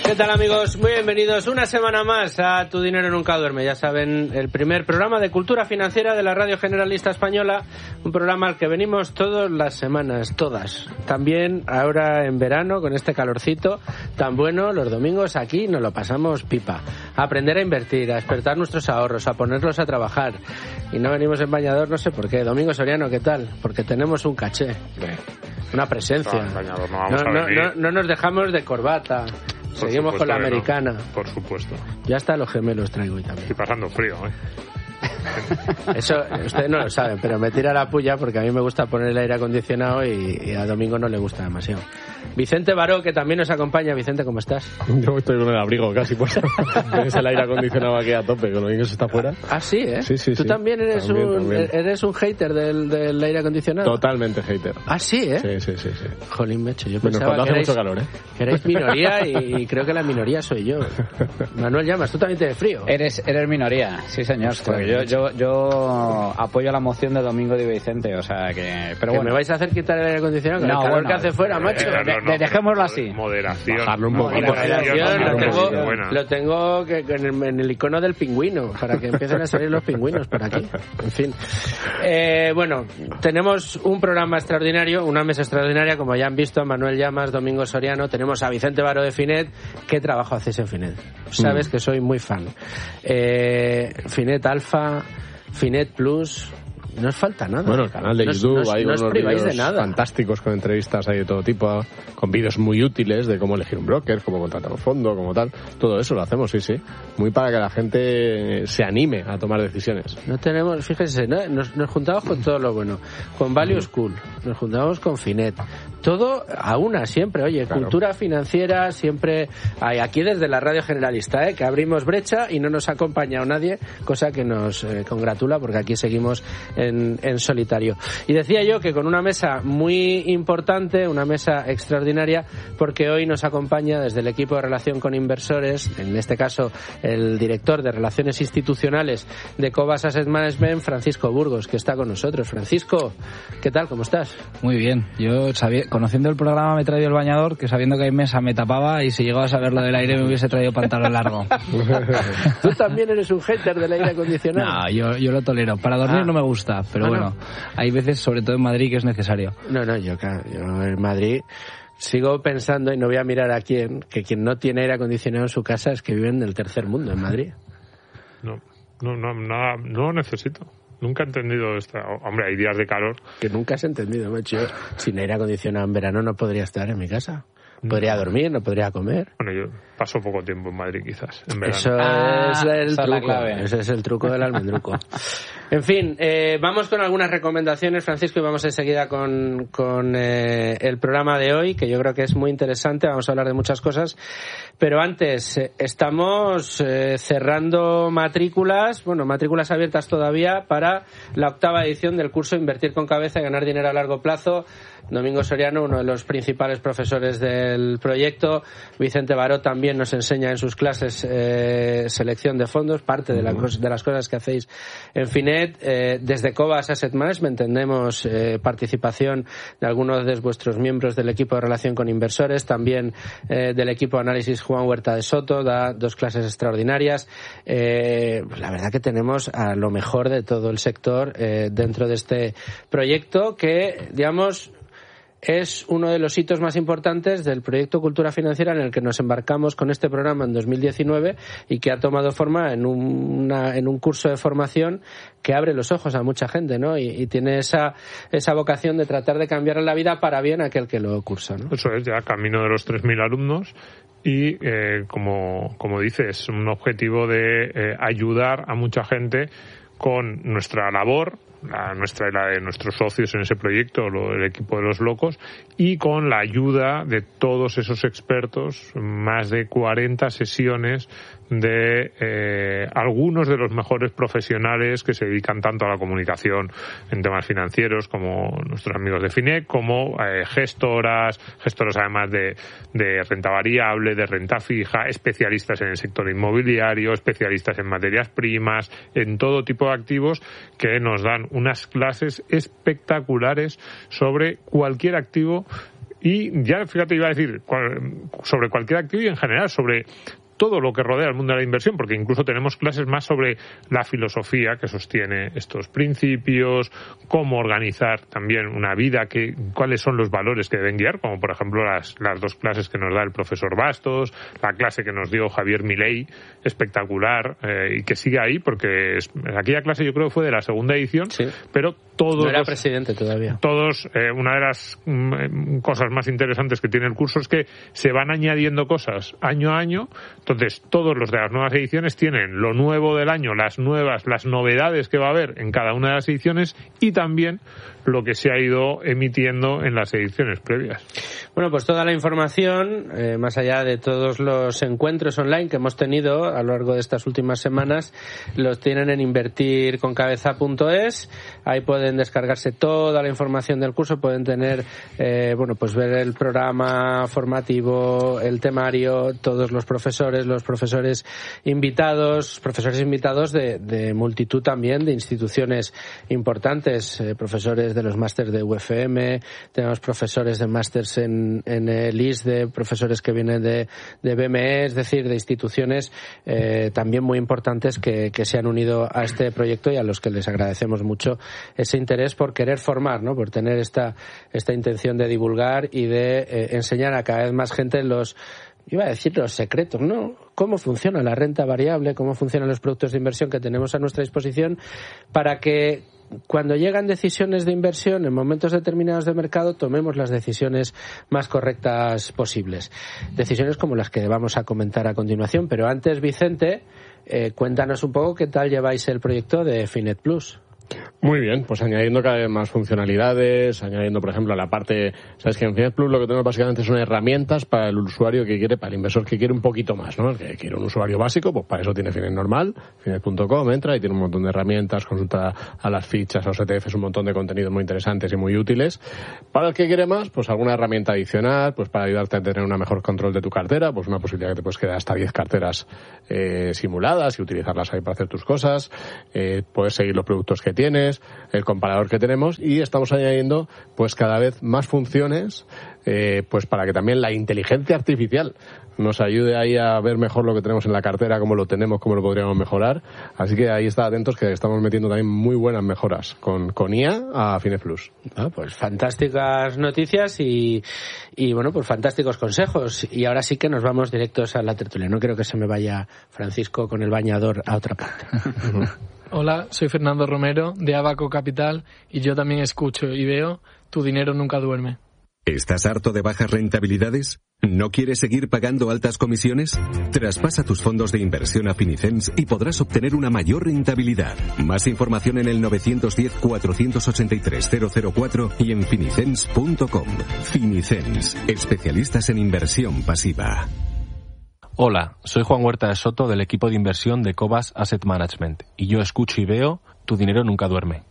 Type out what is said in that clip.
¿Qué tal, amigos? Muy bienvenidos una semana más a Tu Dinero Nunca Duerme. Ya saben, el primer programa de cultura financiera de la Radio Generalista Española, un programa al que venimos todas las semanas, todas. También ahora en verano, con este calorcito tan bueno, los domingos aquí nos lo pasamos pipa. A aprender a invertir, a despertar nuestros ahorros, a ponerlos a trabajar. Y no venimos en bañador, no sé por qué. Domingo Soriano, ¿qué tal? Porque tenemos un caché, una presencia. No nos dejamos de corbata. Seguimos con la americana. No, por supuesto. Ya hasta los gemelos traigo hoy también. Estoy pasando frío, ¿eh? Eso ustedes no lo saben, pero me tira la puya porque a mí me gusta poner el aire acondicionado y a Domingo no le gusta demasiado. Vicente Baró, que también nos acompaña. Vicente, ¿cómo estás? Yo estoy con el abrigo casi puesto. Tienes el aire acondicionado aquí a tope, con lo bien que se está afuera. Ah, sí, ¿eh? Sí. ¿Tú también eres un hater del aire acondicionado? Totalmente hater. Ah, sí, ¿eh? Sí. Jolín, mecho. Yo bueno, pensaba que hace mucho calor, ¿eh? Que erais minoría y creo que la minoría soy yo. Manuel Llamas, ¿tú también tienes frío? Eres minoría, sí señor. Yo apoyo la moción de Domingo de Vicente, o sea que... Pero ¿Que bueno, me vais a hacer quitar el aire acondicionado? Con el calor que hace fuera, macho. Dejémoslo así. Moderación. Bajarlo un poco. Lo tengo en el icono del pingüino, para que empiecen a salir los pingüinos por aquí. En fin. Bueno, tenemos un programa extraordinario, una mesa extraordinaria, como ya han visto, Manuel Llamas, Domingo Soriano, tenemos a Vicente Baró de Finet. ¿Qué trabajo hacéis en Finet? Sabes que soy muy fan. Finet Alfa, Finet Plus... No os falta nada. Bueno, el canal de YouTube, hay unos vídeos fantásticos con entrevistas ahí de todo tipo, con vídeos muy útiles de cómo elegir un broker, cómo contratar un fondo, como tal. Todo eso lo hacemos, sí. Muy para que la gente se anime a tomar decisiones. No tenemos, fíjense, ¿no? Nos juntamos con todo lo bueno. Con Value School, nos juntamos con Finet. Todo a una siempre, oye, claro. Cultura financiera siempre hay aquí desde la Radio Generalista, que abrimos brecha y no nos ha acompañado nadie, cosa que nos congratula porque aquí seguimos en solitario. Y decía yo que con una mesa muy importante, una mesa extraordinaria, porque hoy nos acompaña desde el equipo de relación con inversores, en este caso el director de Relaciones Institucionales de Cobas Asset Management, Francisco Burgos, que está con nosotros. Francisco, ¿qué tal? ¿Cómo estás? Muy bien. Yo, conociendo el programa, me he traído el bañador, que sabiendo que hay mesa me tapaba, y si llegaba a saber lo del aire me hubiese traído pantalón largo. ¿Tú también eres un hater del aire acondicionado? No, yo lo tolero. Para dormir no me gusta. Pero bueno, hay veces, sobre todo en Madrid, que es necesario. No, yo en Madrid sigo pensando, y no voy a mirar a quién, que quien no tiene aire acondicionado en su casa es que vive en el tercer mundo, en Madrid. No lo necesito. Nunca he entendido esta... Hombre, hay días de calor. Que nunca has entendido, macho. Sin aire acondicionado en verano no podría estar en mi casa. Podría dormir, no podría comer. Bueno, yo paso poco tiempo en Madrid, quizás, en verano. Eso es el truco. Ese es el truco del almendruco. En fin, vamos con algunas recomendaciones, Francisco, y vamos enseguida con el programa de hoy, que yo creo que es muy interesante. Vamos a hablar de muchas cosas. Pero antes, estamos cerrando matrículas abiertas todavía para la 8ª edición del curso Invertir con Cabeza y Ganar Dinero a Largo Plazo. Domingo Soriano, uno de los principales profesores del proyecto. Vicente Baró también nos enseña en sus clases selección de fondos, parte de las cosas que hacéis en Finet. Desde Cobas Asset Management tenemos participación de algunos de vuestros miembros del equipo de relación con inversores, también del equipo de análisis Juan Huerta de Soto, da 2 clases extraordinarias. La verdad que tenemos a lo mejor de todo el sector dentro de este proyecto que, digamos, es uno de los hitos más importantes del proyecto Cultura Financiera en el que nos embarcamos con este programa en 2019 y que ha tomado forma en un curso de formación que abre los ojos a mucha gente, ¿no? Y tiene esa vocación de tratar de cambiar la vida para bien a aquel que lo cursa, ¿no? Eso es, ya camino de los 3.000 alumnos y, como dices, un objetivo de ayudar a mucha gente con nuestra labor, la nuestra y la de nuestros socios en ese proyecto, el equipo de los locos, y con la ayuda de todos esos expertos, más de 40 sesiones de algunos de los mejores profesionales que se dedican tanto a la comunicación en temas financieros como nuestros amigos de Finet, como gestoras además de renta variable, de renta fija, especialistas en el sector inmobiliario, especialistas en materias primas, en todo tipo de activos, que nos dan unas clases espectaculares sobre cualquier activo Y ya, fíjate, iba a decir, sobre cualquier activo y en general, sobre todo lo que rodea el mundo de la inversión, porque incluso tenemos clases más sobre la filosofía que sostiene estos principios, cómo organizar también una vida, cuáles son los valores que deben guiar, como por ejemplo las dos clases que nos da el profesor Bastos, la clase que nos dio Javier Milei, espectacular, y que sigue ahí, porque aquella clase yo creo que fue de la segunda edición, sí, pero todos... No era presidente todavía. Todos, una de las cosas más interesantes que tiene el curso es que se van añadiendo cosas año a año. Entonces, todos los de las nuevas ediciones tienen lo nuevo del año, las novedades que va a haber en cada una de las ediciones y también lo que se ha ido emitiendo en las ediciones previas. Bueno, pues toda la información, más allá de todos los encuentros online que hemos tenido a lo largo de estas últimas semanas, los tienen en invertirconcabeza.es. Ahí pueden descargarse toda la información del curso, pueden tener, pues ver el programa formativo, el temario, todos los profesores invitados de multitud también, de instituciones importantes, profesores de los másters de UFM, tenemos profesores de másters en el ISDE, profesores que vienen de BME, es decir, de instituciones también muy importantes que se han unido a este proyecto y a los que les agradecemos mucho ese interés por querer formar, ¿no? Por tener esta intención de divulgar y de enseñar a cada vez más gente los secretos, ¿no? Cómo funciona la renta variable, cómo funcionan los productos de inversión que tenemos a nuestra disposición para que cuando llegan decisiones de inversión en momentos determinados de mercado tomemos las decisiones más correctas posibles. Decisiones como las que vamos a comentar a continuación. Pero antes, Vicente, cuéntanos un poco qué tal lleváis el proyecto de Finet Plus. Muy bien, pues añadiendo cada vez más funcionalidades, añadiendo, por ejemplo, la parte... Sabes que en Finet Plus lo que tenemos básicamente son herramientas para el usuario que quiere, para el inversor que quiere un poquito más, ¿no? El que quiere un usuario básico, pues para eso tiene Finet normal, Finet.com, entra y tiene un montón de herramientas, consulta a las fichas, a los ETFs, un montón de contenidos muy interesantes y muy útiles. Para el que quiere más, pues alguna herramienta adicional, pues para ayudarte a tener un mejor control de tu cartera, pues una posibilidad que te puedes quedar hasta 10 carteras simuladas y utilizarlas ahí para hacer tus cosas, puedes seguir los productos que tienes, el comparador que tenemos, y estamos añadiendo pues cada vez más funciones pues para que también la inteligencia artificial nos ayude ahí a ver mejor lo que tenemos en la cartera, cómo lo tenemos, cómo lo podríamos mejorar. Así que ahí está atentos, que estamos metiendo también muy buenas mejoras con IA a Finet Plus. Pues fantásticas noticias y bueno, pues fantásticos consejos. Y ahora sí que nos vamos directos a la tertulia. No quiero que se me vaya Francisco con el bañador a otra parte. Hola, soy Fernando Romero de Abaco Capital y yo también escucho y veo Tu dinero nunca duerme. ¿Estás harto de bajas rentabilidades? ¿No quieres seguir pagando altas comisiones? Traspasa tus fondos de inversión a Finicens y podrás obtener una mayor rentabilidad. Más información en el 910-483-004 y en finicens.com. Finicens, especialistas en inversión pasiva. Hola, soy Juan Huerta de Soto del equipo de inversión de Cobas Asset Management y yo escucho y veo Tu dinero nunca duerme.